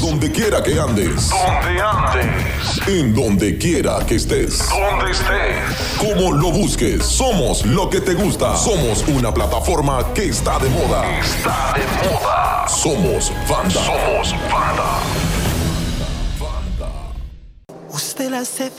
donde quiera que andes. Donde andes. En donde quiera que estés. Donde estés. Como lo busques, somos lo que te gusta. Somos una plataforma que está de moda. Está de moda. Somos Banda. Somos banda. Banda. Usted la hace